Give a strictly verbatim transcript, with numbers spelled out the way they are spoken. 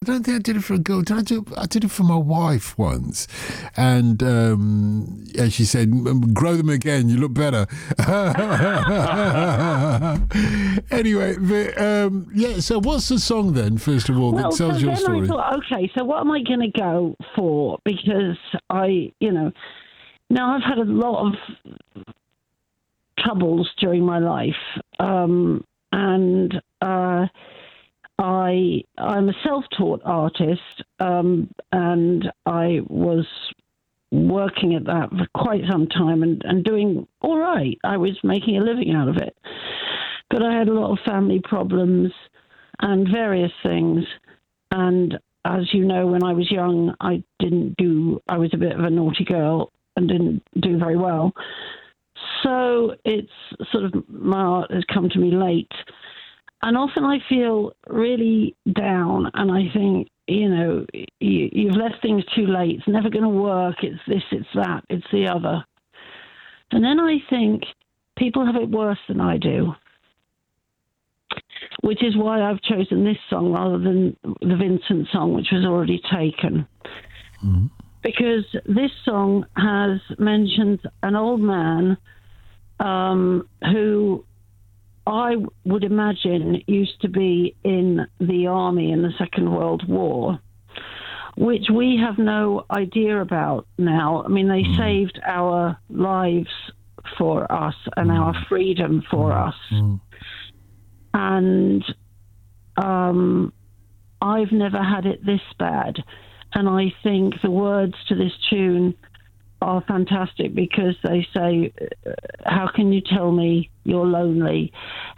don't think I did it for a girl. Did I do? I did it for my wife once, and um, yeah, she said, "Grow them again. You look better." Anyway, but, um, yeah. So, what's the song then? First of all, well, that tells so your then story. I thought, okay, so what am I going to go for? Because I, you know, now I've had a lot of troubles during my life, um, and uh, I I'm a self-taught artist, um, and I was working at that for quite some time and, and doing all right. I was making a living out of it, but I had a lot of family problems and various things, and as you know, when I was young, I didn't do. I was a bit of a naughty girl and didn't do very well. So it's sort of, my art has come to me late. And often I feel really down and I think, you know, you, you've left things too late. It's never going to work. It's this, it's that, it's the other. And then I think people have it worse than I do, which is why I've chosen this song rather than the Vincent song, which was already taken. Mm-hmm. Because this song has mentioned an old man um, who I would imagine used to be in the army in the Second World War, which we have no idea about now. I mean, they mm. saved our lives for us and mm. our freedom for mm. us. Mm. And um, I've never had it this bad. And I think the words to this tune are fantastic because they say, how can you tell me you're lonely?